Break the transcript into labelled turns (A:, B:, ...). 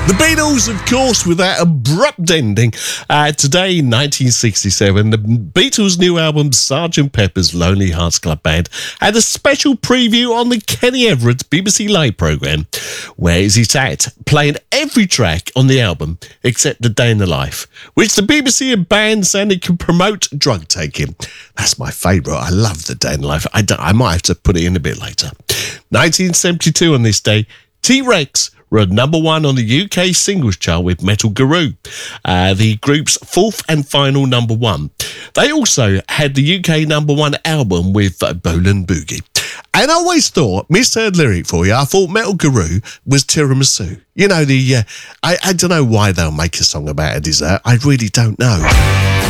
A: The Beatles, of course, with that abrupt ending. Today, in 1967, the Beatles' new album, Sgt. Pepper's Lonely Hearts Club Band, had a special preview on the Kenny Everett BBC Live programme. Where is it at? Playing every track on the album except A Day in the Life, which the BBC had banned saying it could promote drug taking. That's my favourite. I love The Day in the Life. I might have to put it in a bit later. 1972 on this day, T-Rex were number one on the UK singles chart with Metal Guru, the group's fourth and final number one. They also had the UK number one album with Bolan Boogie. And I always thought, misheard lyric for you, I thought Metal Guru was tiramisu. You know, I don't know why they'll make a song about a dessert. I really don't know.